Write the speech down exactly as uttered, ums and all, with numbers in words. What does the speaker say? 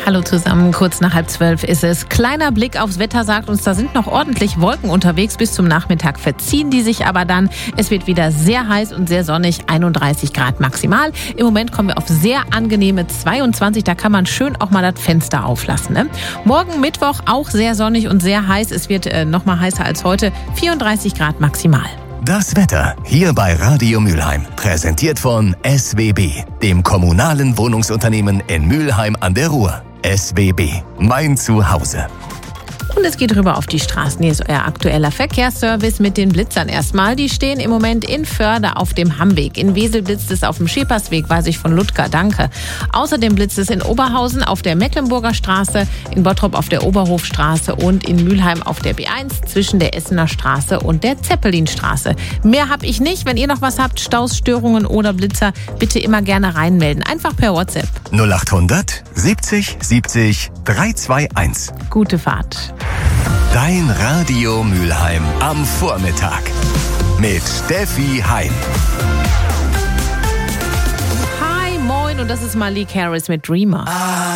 Hallo zusammen, kurz nach halb zwölf ist es. Kleiner Blick aufs Wetter sagt uns, da sind noch ordentlich Wolken unterwegs. Bis zum Nachmittag verziehen die sich aber dann. Es wird wieder sehr heiß und sehr sonnig, einunddreißig Grad maximal. Im Moment kommen wir auf sehr angenehme zweiundzwanzig, da kann man schön auch mal das Fenster auflassen. Ne? Morgen Mittwoch auch sehr sonnig und sehr heiß. Es wird äh, noch mal heißer als heute, vierunddreißig Grad maximal. Das Wetter hier bei Radio Mülheim, präsentiert von S W B, dem kommunalen Wohnungsunternehmen in Mülheim an der Ruhr. S W B, mein Zuhause. Und es geht rüber auf die Straßen. Hier ist euer aktueller Verkehrsservice mit den Blitzern erstmal. Die stehen im Moment in Förde auf dem Hammweg. In Wesel blitzt es auf dem Schepersweg, weiß ich von Ludger, danke. Außerdem blitzt es in Oberhausen auf der Mecklenburger Straße, in Bottrop auf der Oberhofstraße und in Mülheim auf der B eins zwischen der Essener Straße und der Zeppelinstraße. Mehr habe ich nicht. Wenn ihr noch was habt, Staus, Störungen oder Blitzer, bitte immer gerne reinmelden. Einfach per WhatsApp. null achthundert siebzig siebzig dreihunderteinundzwanzig. Gute Fahrt. Dein Radio Mülheim am Vormittag mit Steffi Heim. Hi, moin, und das ist Malik Harris mit Dreamer.